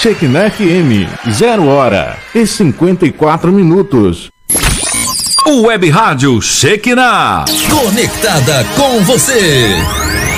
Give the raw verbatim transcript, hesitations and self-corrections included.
Shekinah F M, zero hora e cinquenta e quatro minutos. O Web Rádio Shekinah, conectada com você.